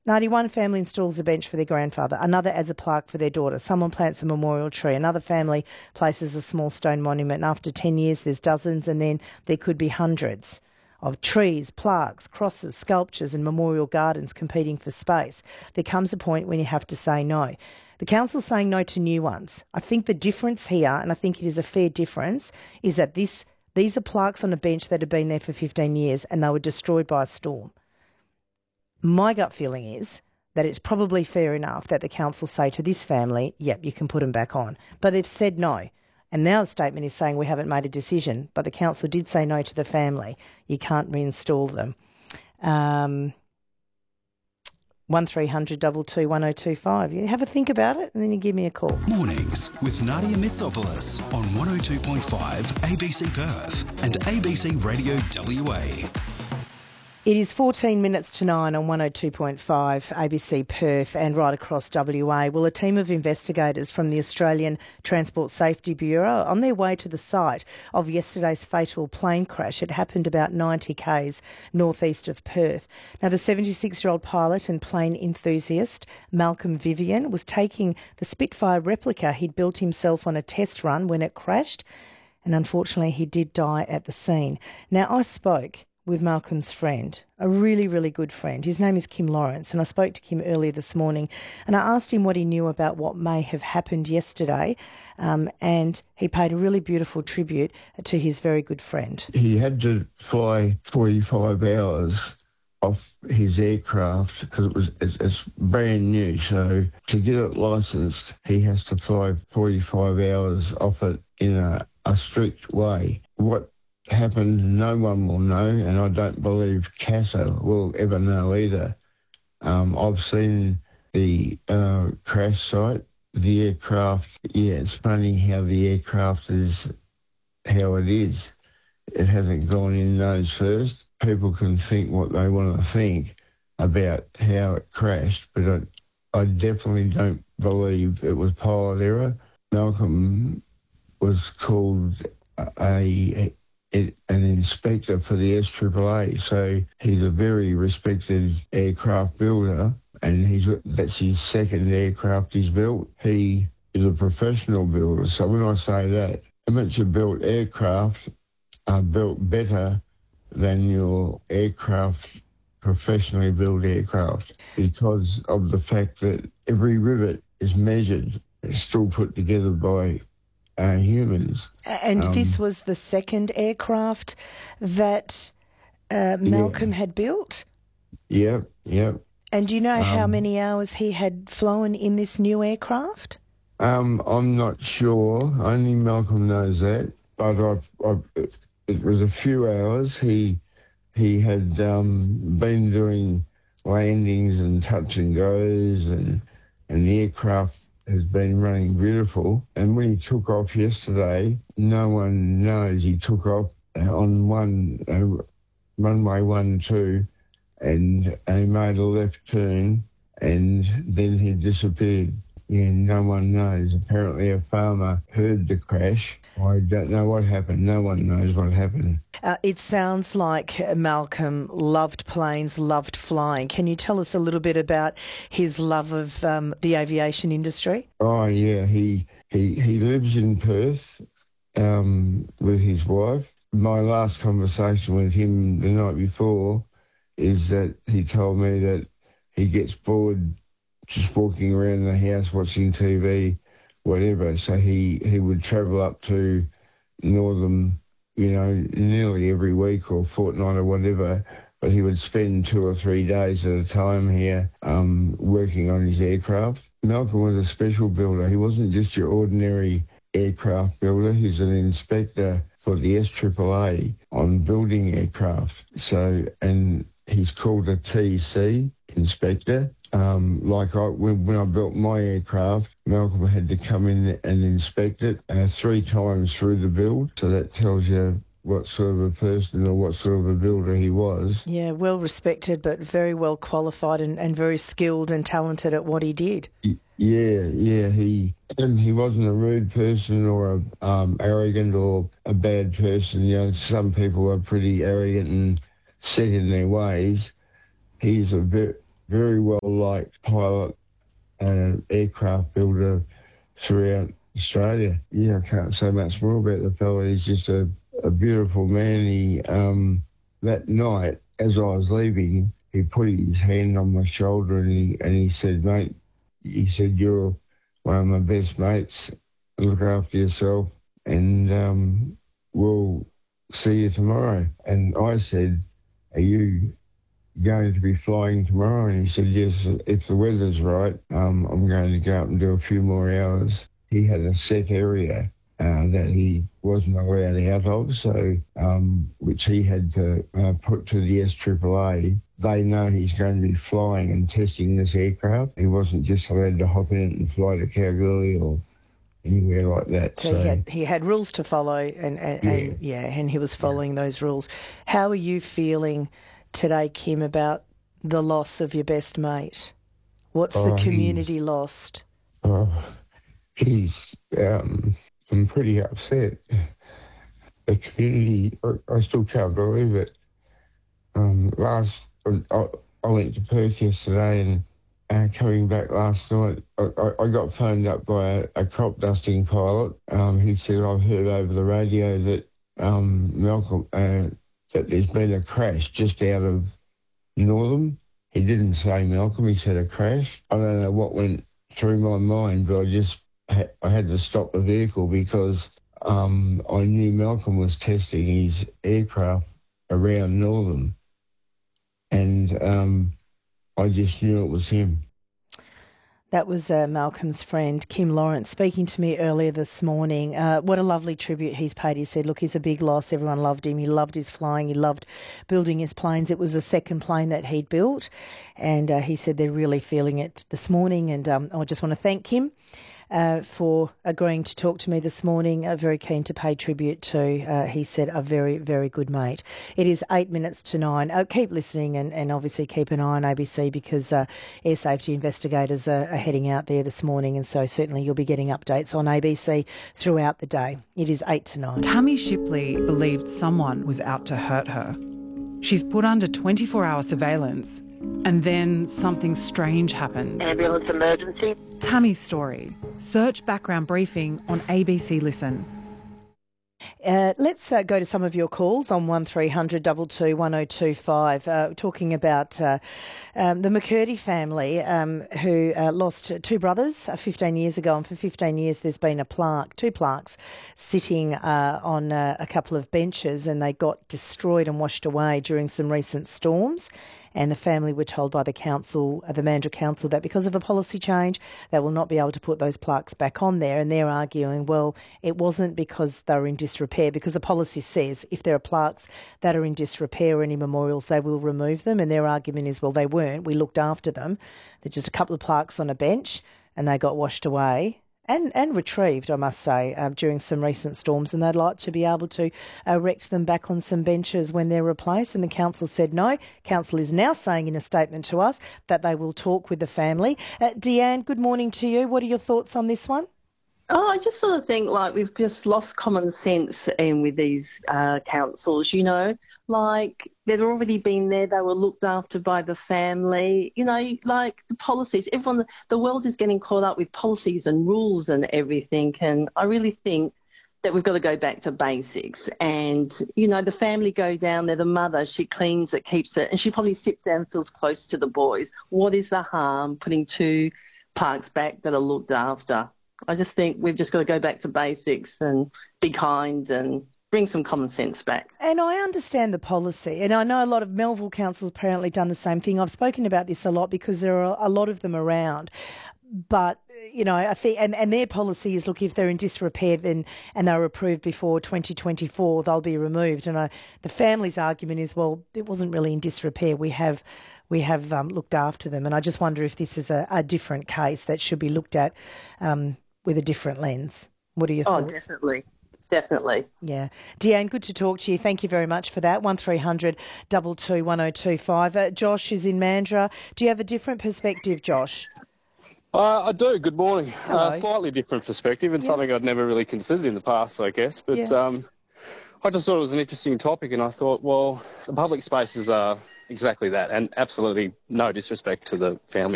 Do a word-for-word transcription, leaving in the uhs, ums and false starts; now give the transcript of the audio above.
ninety-one family installs a bench for their grandfather. Another adds a plaque for their daughter. Someone plants a memorial tree. Another family places a small stone monument. And after ten years, there's dozens, and then there could be hundreds of trees, plaques, crosses, sculptures and memorial gardens competing for space. There comes a point when you have to say no. The council's saying no to new ones. I think the difference here, and I think it is a fair difference, is that this these are plaques on a bench that have been there for fifteen years and they were destroyed by a storm. My gut feeling is that it's probably fair enough that the council say to this family, yep, you can put them back on. But they've said no. And now the statement is saying we haven't made a decision, but the council did say no to the family. You can't reinstall them. Um, one three hundred two two one oh two five. You have a think about it and then you give me a call. Mornings with Nadia Mitsopoulos on one oh two point five A B C Perth and A B C Radio W A. It is fourteen minutes to nine on one oh two point five A B C Perth and right across W A. Well, a team of investigators from the Australian Transport Safety Bureau are on their way to the site of yesterday's fatal plane crash. It happened about ninety kays northeast of Perth. Now, the seventy-six-year-old pilot and plane enthusiast, Malcolm Vivian, was taking the Spitfire replica he'd built himself on a test run when it crashed, and unfortunately he did die at the scene. Now, I spoke with Malcolm's friend, a really, really good friend. His name is Kim Lawrence, and I spoke to Kim earlier this morning and I asked him what he knew about what may have happened yesterday, um, and he paid a really beautiful tribute to his very good friend. He had to fly forty-five hours off his aircraft because it was it's, it's brand new, so to get it licensed, he has to fly forty-five hours off it in a, a strict way. What happened, no one will know, and I don't believe CASA will ever know either. Um, I've seen the uh, crash site, the aircraft. Yeah, it's funny how the aircraft is how it is. It hasn't gone in nose first. People can think what they want to think about how it crashed, but I, I definitely don't believe it was pilot error. Malcolm was called a, a It, an inspector for the S A A A, so he's a very respected aircraft builder, and he's that's his second aircraft he's built. He is a professional builder, so when I say that, amateur-built aircraft are built better than your aircraft, professionally built aircraft, because of the fact that every rivet is measured. It's still put together by Uh, humans. And um, this was the second aircraft that uh, Malcolm yeah. had built? Yep, yep. And do you know um, how many hours he had flown in this new aircraft? Um, I'm not sure. Only Malcolm knows that. But I've, I've, it was a few hours. He he had um, been doing landings and touch and goes, and and the aircraft has been running beautiful. And when he took off yesterday, no one knows he took off on one uh, runway one two, and he made a left turn, and then he disappeared. Yeah, no one knows. Apparently a farmer heard the crash. I don't know what happened. No one knows what happened. Uh, it sounds like Malcolm loved planes, loved flying. Can you tell us a little bit about his love of um, the aviation industry? Oh, yeah. He he, he lives in Perth um, with his wife. My last conversation with him the night before is that he told me that he gets bored just walking around the house watching T V, whatever. So he, he would travel up to Northern, you know, nearly every week or fortnight or whatever, but he would spend two or three days at a time here um, working on his aircraft. Malcolm was a special builder. He wasn't just your ordinary aircraft builder. He's an inspector for the S A A A on building aircraft. So, and he's called a T C, inspector. Um, like I, when, when I built my aircraft, Malcolm had to come in and inspect it uh, three times through the build. So that tells you what sort of a person or what sort of a builder he was. Yeah, well respected, but very well qualified and, and very skilled and talented at what he did. Yeah, yeah. He and he wasn't a rude person or a um, arrogant or a bad person. You know, some people are pretty arrogant and set in their ways. He's a very very well liked pilot and aircraft builder throughout Australia. Yeah, I can't say much more about the fellow. He's just a, a beautiful man. He, um, that night, as I was leaving, he put his hand on my shoulder and he and he said, "Mate," he said, "you're one of my best mates. Look after yourself, and um, we'll see you tomorrow." And I said, "Are you going to be flying tomorrow?" And he said, "Yes, if the weather's right, um, I'm going to go up and do a few more hours." He had a set area uh, that he wasn't allowed out of, so um, which he had to uh, put to the S A A A. They know he's going to be flying and testing this aircraft. He wasn't just allowed to hop in and fly to Kalgoorlie or anywhere like that. So, So he had he had rules to follow, and, and yeah. and yeah, and he was following yeah. those rules. How are you feeling today, Kim, about the loss of your best mate? What's oh, the community lost? Oh, he's. Um, I'm pretty upset. The community. I, I still can't believe it. Um, last, I, I went to Perth yesterday, and uh, coming back last night, I, I, I got phoned up by a, a crop dusting pilot. Um, he said, "I've heard over the radio that um, Malcolm uh, that there's been a crash just out of Northam." He didn't say Malcolm; he said a crash. I don't know what went through my mind, but I just ha- I had to stop the vehicle because um, I knew Malcolm was testing his aircraft around Northam. And um, I just knew it was him. That was uh, Malcolm's friend, Kim Lawrence, speaking to me earlier this morning. Uh, what a lovely tribute he's paid. He said, look, he's a big loss. Everyone loved him. He loved his flying. He loved building his planes. It was the second plane that he'd built. And uh, he said they're really feeling it this morning. And um, I just want to thank him Uh, for agreeing to talk to me this morning. Uh, very keen to pay tribute to, uh, he said, a very, very good mate. It is eight minutes to nine. Uh, keep listening and, and obviously keep an eye on A B C because uh, air safety investigators are, are heading out there this morning, and so certainly you'll be getting updates on A B C throughout the day. It is eight to nine. Tammy Shipley believed someone was out to hurt her. She's put under twenty-four hour surveillance, and then something strange happens. Ambulance emergency. Tammy's story. Search background briefing on A B C Listen. Uh, let's uh, go to some of your calls on one three hundred two two one oh two five, uh, talking about uh, um, the McCurdy family um, who uh, lost two brothers uh, fifteen years ago, and for fifteen years there's been a plaque, two plaques sitting uh, on uh, a couple of benches, and they got destroyed and washed away during some recent storms. And the family were told by the council, the Mandurah Council, that because of a policy change, they will not be able to put those plaques back on there. And they're arguing, well, it wasn't because they were in disrepair, because the policy says if there are plaques that are in disrepair or any memorials, they will remove them. And their argument is, well, they weren't. We looked after them. There's just a couple of plaques on a bench and they got washed away. And, and retrieved, I must say, um, during some recent storms, and they'd like to be able to erect them back on some benches when they're replaced. And the council said no. Council is now saying in a statement to us that they will talk with the family. Uh, Deanne, good morning to you. What are your thoughts on this one? Oh, I just sort of think like we've just lost common sense in with these uh, councils, you know, like they'd already been there, they were looked after by the family, you know, like the policies, everyone, the world is getting caught up with policies and rules and everything. And I really think that we've got to go back to basics. And, you know, the family go down there, the mother, she cleans it, keeps it, and she probably sits there and feels close to the boys. What is the harm putting two parks back that are looked after? I just think we've just got to go back to basics and be kind and bring some common sense back. And I understand the policy, and I know a lot of Melville councils apparently done the same thing. I've spoken about this a lot because there are a lot of them around. But, you know, I think, and, and their policy is, look, if they're in disrepair then and they're approved before twenty twenty-four, they'll be removed. And I, the family's argument is, well, it wasn't really in disrepair. We have we have um, looked after them. And I just wonder if this is a, a different case that should be looked at um, with a different lens. What are your thoughts? Oh, definitely. Definitely. Yeah. Deanne, good to talk to you. Thank you very much for that. one three hundred two two one oh two five. Uh, Josh is in Mandurah. Do you have a different perspective, Josh? Uh, I do. Good morning. Hello. Uh, slightly different perspective and yeah. something I'd never really considered in the past, I guess. But yeah. um, I just thought it was an interesting topic, and I thought, well, the public spaces are Exactly that, and absolutely no disrespect to the family